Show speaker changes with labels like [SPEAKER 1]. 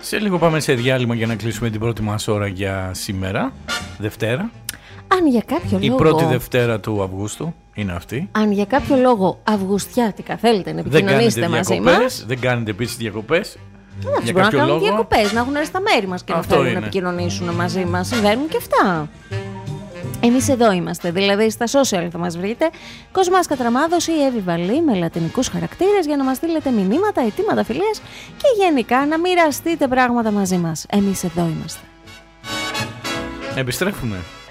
[SPEAKER 1] Σε λίγο πάμε σε διάλειμμα για να κλείσουμε την πρώτη μας ώρα για σήμερα, Δευτέρα.
[SPEAKER 2] Αν για κάποιο λόγο.
[SPEAKER 1] Η πρώτη Δευτέρα του Αυγούστου είναι αυτή.
[SPEAKER 2] Αν για κάποιο λόγο αυγουστιάτικα θέλετε να επικοινωνήσετε μαζί μας.
[SPEAKER 1] Δεν κάνετε επίσης διακοπές.
[SPEAKER 2] Εντάξει, μπορούν να κάνουν διακοπές, να έχουν έρθει στα μέρη μας και να θέλουν να επικοινωνήσουν μαζί μας. Συμβαίνουν και αυτά. Εμείς εδώ είμαστε, δηλαδή στα social θα μας βρείτε. Κοσμάς Κατραμάδος ή Εύη Βαλή με λατινικούς χαρακτήρες για να μας στείλετε μηνύματα, αιτήματα φιλίας και γενικά να μοιραστείτε πράγματα μαζί μας. Εμείς εδώ είμαστε.
[SPEAKER 1] Επιστρέφουμε.